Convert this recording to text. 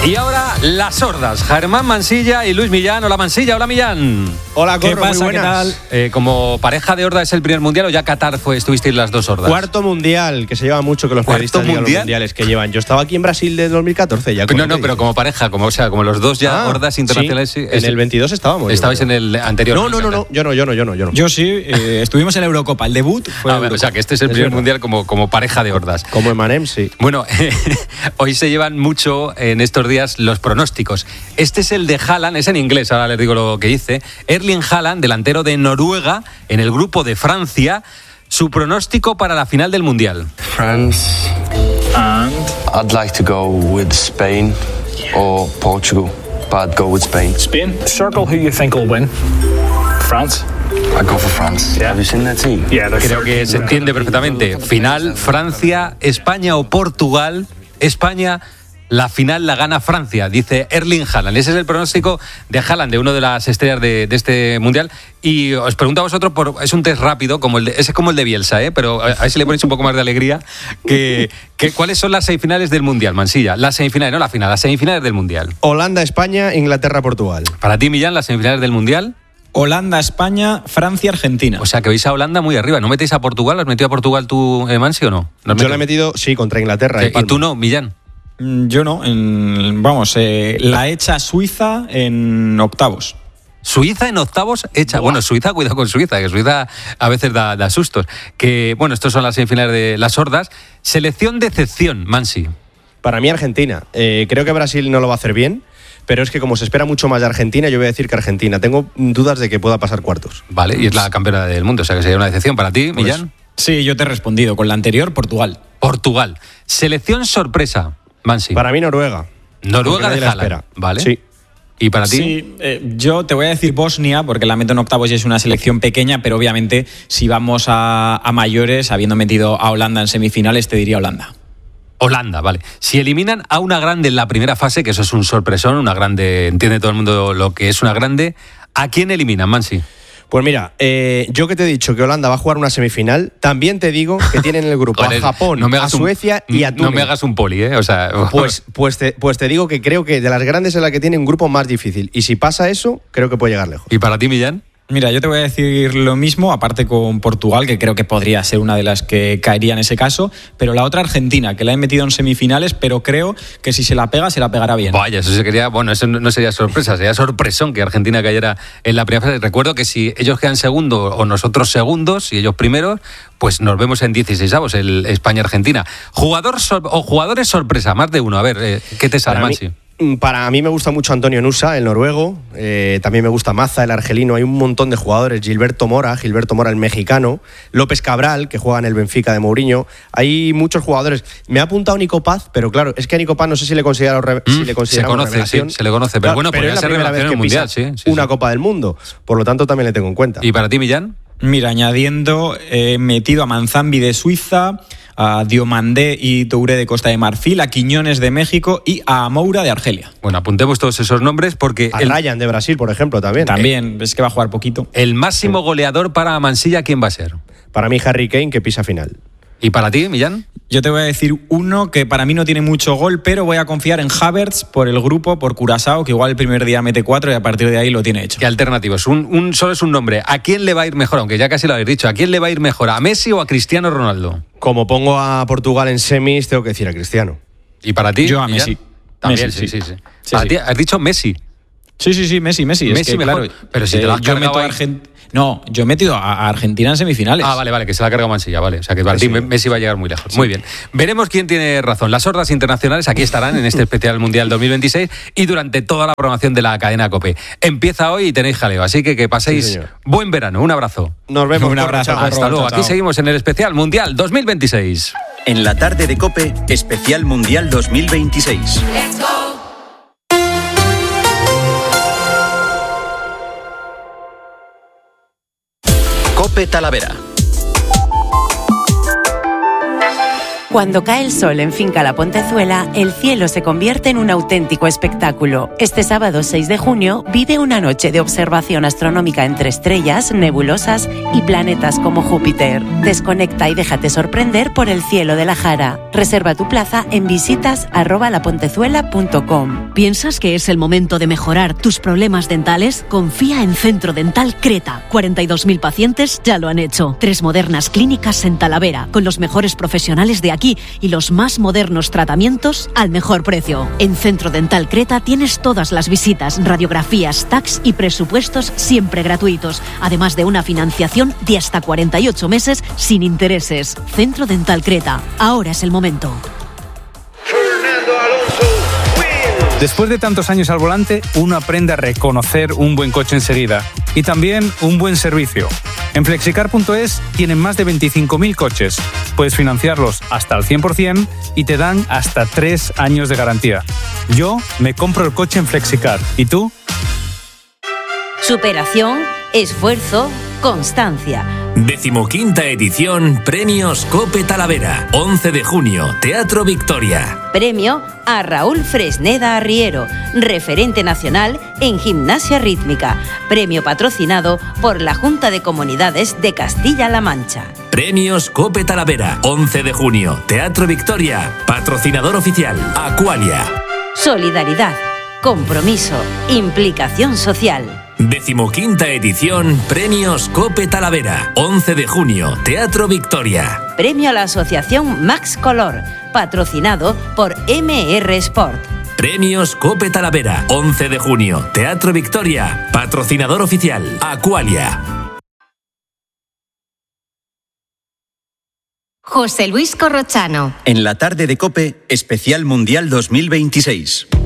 Y ahora las sordas, Germán Mansilla y Luis Millán. Hola Mansilla, hola Millán. Hola Corro, ¿Qué pasa? muy buenas. ¿Qué tal? Como pareja de horda, ¿es el primer mundial o ya Qatar estuvisteis las dos hordas? Cuarto mundial, que se lleva mucho que los periodistas digan los mundiales que llevan. Yo estaba aquí en Brasil desde 2014 ya. No, pero como pareja, como los dos ya hordas internacionales. Sí, en el 22 estábamos. Estabais en el anterior. No, yo no. Yo sí, estuvimos en la Eurocopa, el debut fue O sea, que este es el primer mundial como pareja de hordas. Como Emanem, sí. Bueno, hoy se llevan mucho en estos días los pronósticos. Este es el de Haaland, es en inglés, ahora les digo lo que dice. Erling Haaland, delantero de Noruega, en el grupo de Francia. Su pronóstico para la final del Mundial. France. And? I'd like to go with Spain or Portugal, but I'd go with Spain. Spain? Circle who you think will win. France. I go for France. Yeah. Have you seen that team? Yeah, Creo que se entiende perfectamente. Final, Francia, España o Portugal. España, la final la gana Francia, dice Erling Haaland. Ese es el pronóstico de Haaland, de una de las estrellas de este Mundial. Y os pregunto a vosotros, es un test rápido, ese es como el de Bielsa, pero a ver si le ponéis un poco más de alegría. ¿Cuáles son las semifinales del Mundial, Mansilla? Las semifinales, no la final, las semifinales del Mundial. Holanda, España, Inglaterra, Portugal. Para ti, Millán, las semifinales del Mundial. Holanda, España, Francia, Argentina. O sea, que veis a Holanda muy arriba. ¿No metéis a Portugal? ¿Has metido a Portugal tú, Mansi, o no? Yo le he metido, sí, contra Inglaterra. ¿Y tú no, Millán? Yo no. La hecha Suiza en octavos. Suiza en octavos hecha. Buah. Bueno, Suiza, cuidado con Suiza, que Suiza a veces da sustos. Estos son las semifinales de las hordas. Selección de excepción, Mansi. Para mí, Argentina. Creo que Brasil no lo va a hacer bien. Pero es que como se espera mucho más de Argentina, yo voy a decir que Argentina. Tengo dudas de que pueda pasar cuartos. Vale, y es la campeona del mundo, o sea que sería una decepción para ti, Millán. Sí, yo te he respondido. Con la anterior, Portugal. Portugal. Selección sorpresa, Mansi. Para mí, Noruega. Noruega de Haaland. Vale. Sí. ¿Y para ti? Sí, yo te voy a decir Bosnia, porque la meto en octavos y es una selección pequeña, pero obviamente si vamos a mayores, habiendo metido a Holanda en semifinales, te diría Holanda. Holanda, vale. Si eliminan a una grande en la primera fase, que eso es un sorpresón, una grande, entiende todo el mundo lo que es una grande, ¿a quién eliminan, Mansi? Pues mira, yo que te he dicho que Holanda va a jugar una semifinal, también te digo que tienen en el grupo a Japón, a Suecia y a Túnez. No me hagas un poli, O sea, pues te digo que creo que de las grandes es la que tiene un grupo más difícil. Y si pasa eso, creo que puede llegar lejos. ¿Y para ti, Millán? Mira, yo te voy a decir lo mismo, aparte con Portugal, que creo que podría ser una de las que caería en ese caso, pero la otra Argentina, que la he metido en semifinales, pero creo que si se la pega, se la pegará bien. Vaya, eso no sería sorpresa, sería sorpresón que Argentina cayera en la primera fase. Recuerdo que si ellos quedan segundos o nosotros segundos y ellos primeros, pues nos vemos en 16avos, el España-Argentina. Jugadores sorpresa, más de uno. A ver, ¿qué te sale, Mansi? Para mí me gusta mucho Antonio Nusa, el noruego. También me gusta Maza, el argelino. Hay un montón de jugadores. Gilberto Mora, el mexicano. López Cabral, que juega en el Benfica de Mourinho. Hay muchos jugadores. Me ha apuntado Nico Paz, pero claro, es que a Nico Paz no sé si le consideramos revelación. Sí, se le conoce, pero bueno, podría ser revelación en el Mundial, sí. Una Copa del Mundo. Por lo tanto, también le tengo en cuenta. ¿Y para ti, Millán? Mira, añadiendo, he metido a Manzambi de Suiza, a Diomandé y Touré de Costa de Marfil, a Quiñones de México y a Moura de Argelia. Bueno, apuntemos todos esos nombres porque... Ryan de Brasil, por ejemplo, también. También, es que va a jugar poquito. El máximo goleador para Mansilla, ¿quién va a ser? Para mí, Harry Kane, que pisa final. ¿Y para ti, Millán? Yo te voy a decir uno que para mí no tiene mucho gol, pero voy a confiar en Havertz por el grupo, por Curazao, que igual el primer día mete 4 y a partir de ahí lo tiene hecho. ¿Qué alternativos? Solo es un nombre. ¿A quién le va a ir mejor? Aunque ya casi lo habéis dicho. ¿A quién le va a ir mejor? ¿A Messi o a Cristiano Ronaldo? Como pongo a Portugal en semis, tengo que decir a Cristiano. ¿Y para ti? Yo a Millán? Messi. También, Messi, sí. ¿Para ti has dicho Messi? Sí, Messi. Messi es que, mejor. Claro, pero si te lo has cargado No, yo he metido a Argentina en semifinales. Ah, vale, que se la ha cargado Mansilla, vale. O sea que para ti Messi va a llegar muy lejos. Sí. Muy bien. Veremos quién tiene razón. Las hordas internacionales aquí estarán en este especial Mundial 2026 y durante toda la programación de la cadena COPE. Empieza hoy y tenéis jaleo, así que paséis buen verano. Un abrazo. Nos vemos. Un abrazo. Hasta luego. Aquí seguimos en el especial Mundial 2026. En la tarde de COPE, especial Mundial 2026. Let's go. COPE Talavera. Cuando cae el sol en Finca La Pontezuela, el cielo se convierte en un auténtico espectáculo. Este sábado 6 de junio vive una noche de observación astronómica entre estrellas, nebulosas y planetas como Júpiter. Desconecta y déjate sorprender por el cielo de la Jara. Reserva tu plaza en visitas@lapontezuela.com. ¿Piensas que es el momento de mejorar tus problemas dentales? Confía en Centro Dental Creta. 42.000 pacientes ya lo han hecho. 3 modernas clínicas en Talavera, con los mejores profesionales de aquí y los más modernos tratamientos al mejor precio. En Centro Dental Creta tienes todas las visitas, radiografías, tax y presupuestos siempre gratuitos, además de una financiación de hasta 48 meses sin intereses. Centro Dental Creta. Ahora es el momento. Después de tantos años al volante, uno aprende a reconocer un buen coche enseguida y también un buen servicio. En Flexicar.es tienen más de 25.000 coches. Puedes financiarlos hasta el 100% y te dan hasta 3 años de garantía. Yo me compro el coche en Flexicar. ¿Y tú? Superación, esfuerzo, constancia. 15ª edición Premios Cope Talavera. 11 de junio, Teatro Victoria. Premio a Raúl Fresneda Arriero, referente nacional en gimnasia rítmica. Premio patrocinado por la Junta de Comunidades de Castilla-La Mancha. Premios Cope Talavera. 11 de junio, Teatro Victoria. Patrocinador oficial, Aqualia. Solidaridad, compromiso, implicación social. 15ª edición Premios Cope Talavera. 11 de junio, Teatro Victoria. Premio a la Asociación Max Color, patrocinado por MR Sport. Premios Cope Talavera. 11 de junio, Teatro Victoria. Patrocinador oficial, Aqualia. José Luis Corrochano. En la tarde de COPE, especial Mundial 2026.